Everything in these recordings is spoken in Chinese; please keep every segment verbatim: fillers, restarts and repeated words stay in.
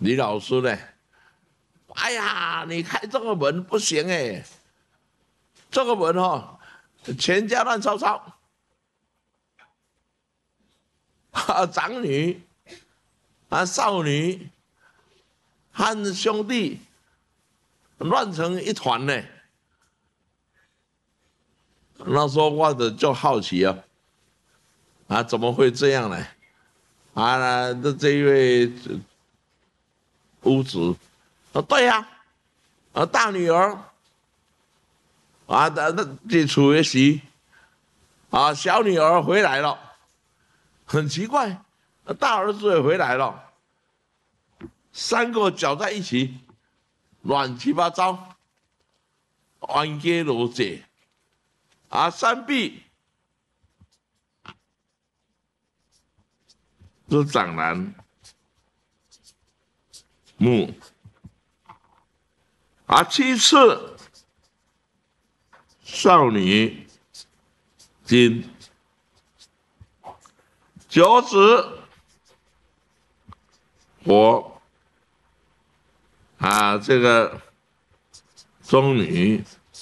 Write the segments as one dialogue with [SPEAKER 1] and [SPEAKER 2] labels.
[SPEAKER 1] 李老师呢？哎呀，你开这个门不行哎，这个门哦，全家乱糟糟，啊，长女啊，少女和兄弟乱成一团呢。那时候我的就好奇啊，啊，怎么会这样呢？啊，这这一位屋主，啊，对呀、啊，啊，大女儿。啊，那那这处学习，啊，小女儿回来了，很奇怪，大儿子也回来了，三个搅在一起，乱七八糟，冤家路窄，啊，三壁是长男木，啊，其次少女金，九子火，啊，这个中女，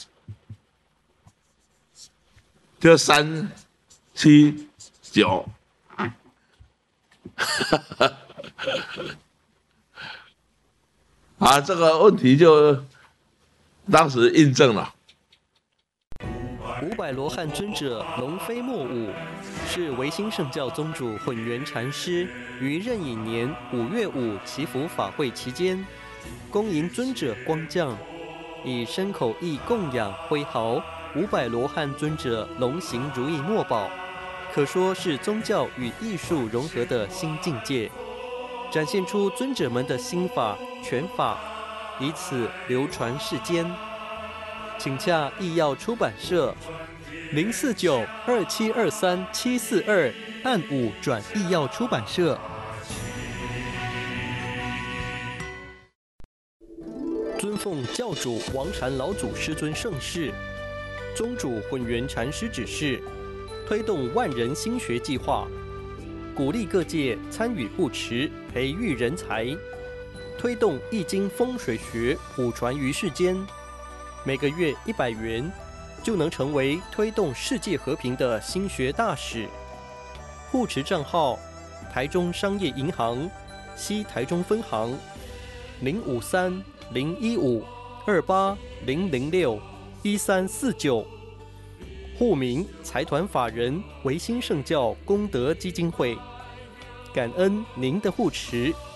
[SPEAKER 1] 这三七九，啊，这个问题就当时印证了。
[SPEAKER 2] 五百罗汉尊者龙飞莫舞，是唯心圣教宗主混元禅师于壬寅年五月五祈福法会期间，恭迎尊者光降，以身口意供养挥毫五百罗汉尊者龙行如意墨宝，可说是宗教与艺术融合的新境界，展现出尊者们的心法拳法，以此流传世间。请洽艺药出版社零四九二七二三七四二，按五转艺药出版社。尊奉教主王禅老祖师尊盛世，宗主混元禅师指示，推动万人心学计划，鼓励各界参与护持，培育人才，推动易经风水学普传于世间。每个月一百元，就能成为推动世界和平的心学大使。护持账号：台中商业银行西台中分行零五三零一五二八零零六一三四九。户名：财团法人唯心圣教功德基金会。感恩您的护持。